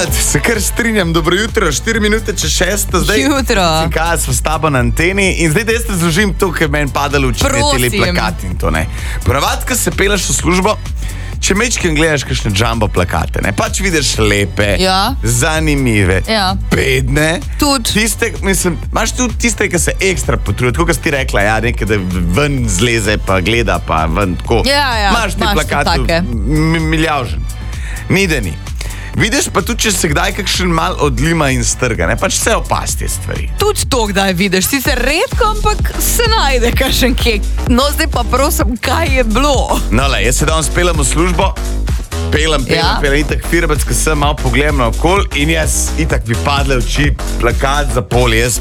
se kar strinjam, dobro jutro, 4 minute čez 6, zdaj jutro. Kaj smo s tabo na anteni in zdaj, da jaz te zložim to, ker meni padalo v četili plakati in to ne. Ponavadi, ko se peleš v službo, če mečkim gledaš kakšne jumbo plakate, ne, pač vidiš lepe, zanimive, bedne, tiste, mislim, imaš tudi tiste, ki se ekstra potrudijo, tako, kot si ti rekla, nekaj, da ven zleze, pa gleda, pa ven tako. Imaš ti plakate milijavžen. Ni da ni. Vidiš pa tudi, če se kdaj kakšen mal odlima in strga, ne? Pač vse opasti te stvari. Tudi to kdaj vidiš, sicer redko, ampak se najde kakšen kek. No, zdaj pa prosim, kaj je bilo? No, le, jaz se danes pelem v službo, pelem, itak firbec, ko sem malo pogledam na okol in jaz itak bi padle oči, plakat za Poli, jaz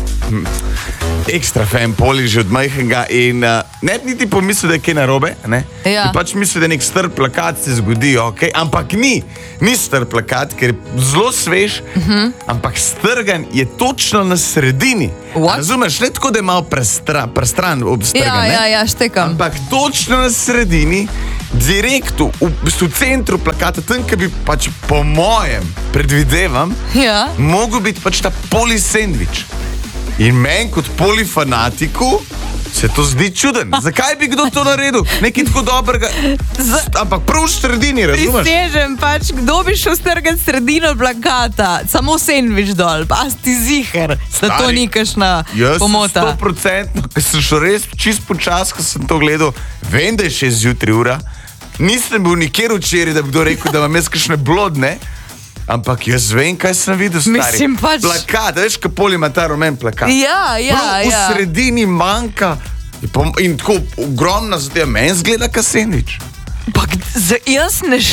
ekstra fan Poli že od majhnega in ne bi niti pomislil, da je kaj narobe, ne? Bi pač mislil, da nek star plakat se zgodi, ampak ni star plakat, ker je zelo svež, ampak strgan je točno na sredini. Razumeš, ne tako, da je malo prestran obstrgan, ne? Ja, štekam. Ampak točno na sredini, direktno, v centru plakata, tam, ki bi pač po mojem, predvidevam, mogel biti pač ta Poli sendvič. In meni kot Poli fanatiku se to zdi čuden. Zakaj bi kdo to naredil? Nekaj tako dobrega, ampak prav v sredini, razumeš? Prisežem pač, kdo bi šel strgati sredino plakata, samo sendvič dol, pa si ziher, da to ni kakšna pomota. Jaz 100%, ker sem šel res čist počas, ko sem to gledal, vem, da je 6 zjutraj ura, nisem bil nikjer včeraj, da bi kdo rekel, da imam jaz kakšne blodne, ampak jaz vem, kaj sem videl, stari. Mislim pač... Plakat, veš, ko Poli ima ta rumen plakat. Ja. V sredini manjka in tako ogromna zadeva, meni zgleda ka sendvič. Pak, jaz ne...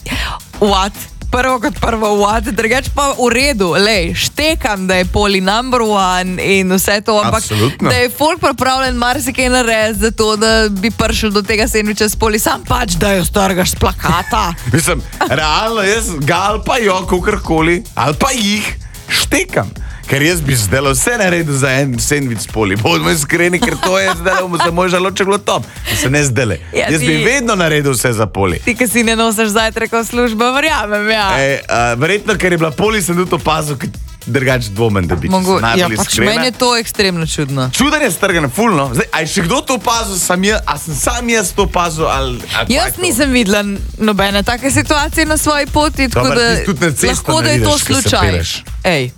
What? Prvo kot prvo, what? Drugač pa v redu, lej, štekam, da je Poli number one in vse to, ampak absolutno. Da je folk pripravljen marsikaj narediti za to, da bi prišel do tega sendviča s Poli, sam pač, da jo strgaš s plakata. Mislim, realno jaz ga ali pa jo, kakorkoli, ali pa jih štekam. Ker jaz bi zdaj vse naredil za en sendvič s Poli. Bodimo iskreni, ker to je zdaj za moj žaloček bilo top. Se ne zdaj. Jaz bi vedno naredil vse za Poli. Ti, ki si ne nosiš zajtrek v službo, verjamem, verjetno, ker je bila Poli, sem tudi opazil, ker drugač dvomen, da bi čisto najbolj iskrena. Meni je to ekstremno čudno. Čuden je strgan, fulno. Zdaj, a je še kdo to opazil, a sem sam jaz to opazil, ali jaz nisem videla nobene take situacije na svoji poti, tako da lahko, da je to slučaj. Ej.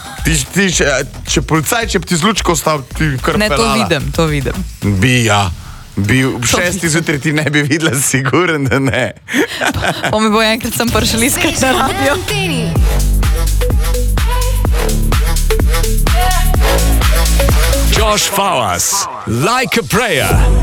Če policaj, če bi ti z lučko ostal, ti kar pelala. Ne, to vidim. Bi v 6 zjutraj ti ne bi videla, siguren, da ne. Pa mi bo enkrat sem prišel iskat na radio. Josh Fawaz, Like a Prayer.